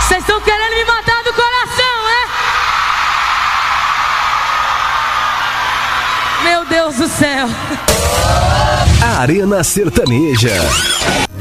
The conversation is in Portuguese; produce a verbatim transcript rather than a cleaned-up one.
Vocês estão querendo me matar do coração, é? Meu Deus do céu. Arena Sertaneja.